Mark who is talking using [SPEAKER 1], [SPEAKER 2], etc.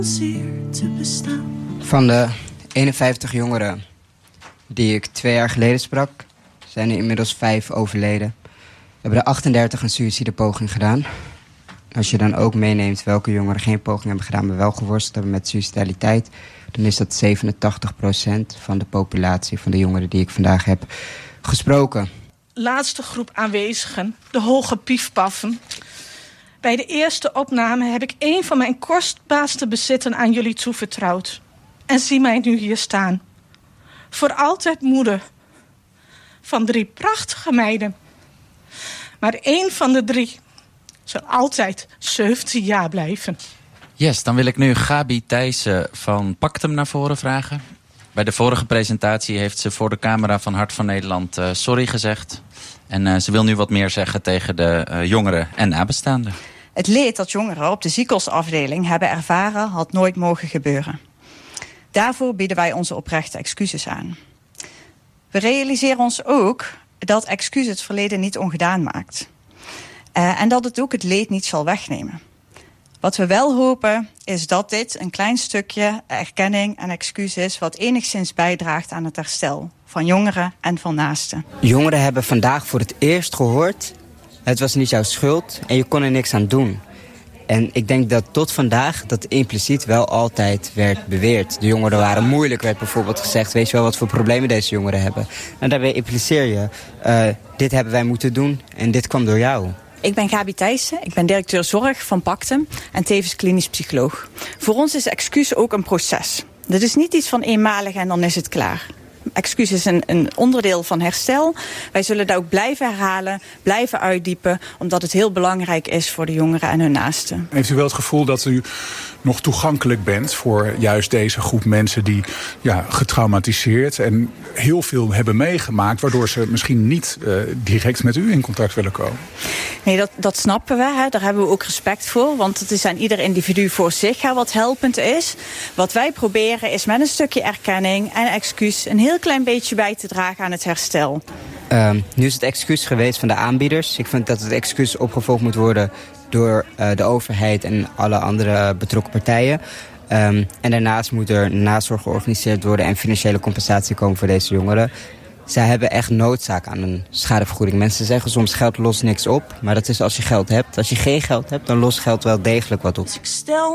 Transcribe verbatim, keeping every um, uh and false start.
[SPEAKER 1] Van de eenenvijftig jongeren die ik twee jaar geleden sprak, zijn er inmiddels vijf overleden. We hebben er achtendertig een suïcidepoging gedaan. Als je dan ook meeneemt welke jongeren geen poging hebben gedaan, maar wel geworsteld hebben met suicidaliteit, dan is dat zevenentachtig procent van de populatie van de jongeren die ik vandaag heb gesproken.
[SPEAKER 2] Laatste groep aanwezigen, de hoge piefpaffen. Bij de eerste opname heb ik een van mijn kostbaarste bezitten aan jullie toevertrouwd. En zie mij nu hier staan. Voor altijd moeder. Van drie prachtige meiden. Maar één van de drie zal altijd zeventien jaar blijven.
[SPEAKER 3] Yes, dan wil ik nu Gabi Thijssen van Pactum naar voren vragen. Bij de vorige presentatie heeft ze voor de camera van Hart van Nederland uh, sorry gezegd. En uh, ze wil nu wat meer zeggen tegen de uh, jongeren en nabestaanden.
[SPEAKER 4] Het leed dat jongeren op de ziekenhuisafdeling hebben ervaren had nooit mogen gebeuren. Daarvoor bieden wij onze oprechte excuses aan. We realiseren ons ook dat excuus het verleden niet ongedaan maakt. Uh, en dat het ook het leed niet zal wegnemen. Wat we wel hopen is dat dit een klein stukje erkenning en excuus is wat enigszins bijdraagt aan het herstel van jongeren en van naasten.
[SPEAKER 1] Jongeren hebben vandaag voor het eerst gehoord: het was niet jouw schuld en je kon er niks aan doen. En ik denk dat tot vandaag dat impliciet wel altijd werd beweerd. De jongeren waren moeilijk, werd bijvoorbeeld gezegd. Weet je wel wat voor problemen deze jongeren hebben? En daarbij impliceer je, uh, dit hebben wij moeten doen en dit kwam door jou.
[SPEAKER 4] Ik ben Gabi Thijssen, ik ben directeur zorg van Pactum en tevens klinisch psycholoog. Voor ons is excuus ook een proces. Dat is niet iets van eenmalig en dan is het klaar. Excuus is een, een onderdeel van herstel. Wij zullen dat ook blijven herhalen, blijven uitdiepen, omdat het heel belangrijk is voor de jongeren en hun naasten.
[SPEAKER 5] Heeft u wel het gevoel dat u nog toegankelijk bent voor juist deze groep mensen die ja, getraumatiseerd en heel veel hebben meegemaakt, waardoor ze misschien niet uh, direct met u in contact willen komen?
[SPEAKER 4] Nee, dat, dat snappen we. Hè. Daar hebben we ook respect voor. Want het is aan ieder individu voor zich hè, wat helpend is. Wat wij proberen is met een stukje erkenning en excuus een heel klein beetje bij te dragen aan het herstel.
[SPEAKER 1] Uh, nu is het excuus geweest van de aanbieders. Ik vind dat het excuus opgevolgd moet worden door uh, de overheid en alle andere betrokken partijen. Um, en daarnaast moet er nazorg georganiseerd worden en financiële compensatie komen voor deze jongeren. Zij hebben echt noodzaak aan een schadevergoeding. Mensen zeggen soms geld lost niks op, maar dat is als je geld hebt. Als je geen geld hebt, dan lost geld wel degelijk wat op.